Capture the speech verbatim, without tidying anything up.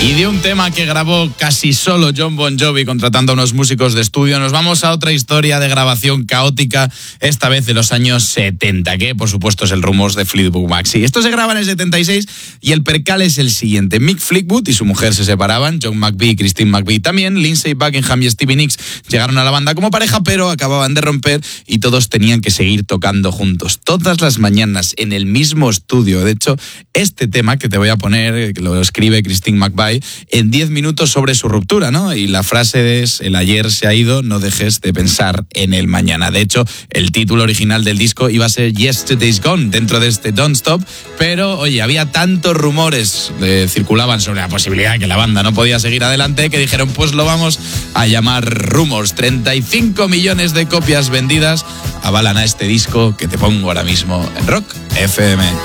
Y de un tema que grabó casi solo Jon Bon Jovi contratando a unos músicos de estudio, nos vamos a otra historia de grabación caótica, esta vez de los años setenta, que por supuesto es el Rumors de Fleetwood Mac. Sí, esto se graba en el setenta y seis y el percal es el siguiente. Mick Fleetwood y su mujer se separaban, John McVie y Christine McVie también, Lindsey Buckingham y Stevie Nicks llegaron a la banda como pareja, pero acababan de romper y todos tenían que seguir tocando juntos, todas las mañanas en el mismo estudio. De hecho, este tema que te voy a poner, que lo escribe Christine McVie, en diez minutos sobre su ruptura, ¿no? Y la frase es: el ayer se ha ido, no dejes de pensar en el mañana. De hecho, el título original del disco iba a ser Yesterday's Gone, dentro de este Don't Stop, pero, oye, había tantos rumores que circulaban sobre la posibilidad de que la banda no podía seguir adelante, que dijeron, pues lo vamos a llamar Rumors. treinta y cinco millones de copias vendidas avalan a este disco que te pongo ahora mismo en Rock F M.